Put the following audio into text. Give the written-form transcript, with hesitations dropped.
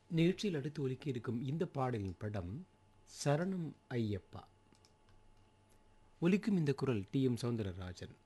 நிகழ்ச்சியில் அடுத்து ஒலிக்க இருக்கும் இந்த பாடலின் படம் சரணம் ஐயப்பா. ஒலிக்கும் இந்த குரல் டி.எம். சௌந்தரராஜன்.